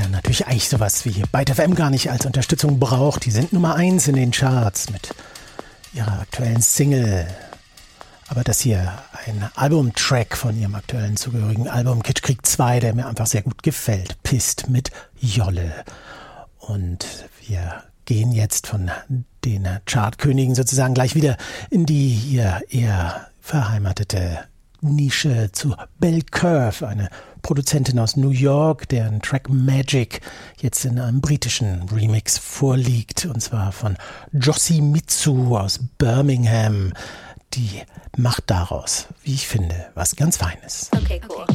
der natürlich eigentlich sowas wie Byte FM gar nicht als Unterstützung braucht. Die sind Nummer 1 in den Charts mit ihrer aktuellen Single. Aber das hier ein Albumtrack von ihrem aktuellen zugehörigen Album Kitschkrieg 2, der mir einfach sehr gut gefällt. Pisst mit Jolle. Und wir gehen jetzt von den Chartkönigen sozusagen gleich wieder in die hier eher verheimatete Nische zu Belle Curve, eine Produzentin aus New York, deren Track Magic jetzt in einem britischen Remix vorliegt, und zwar von Josie Mitsu aus Birmingham. Die macht daraus, wie ich finde, was ganz Feines. Okay, cool.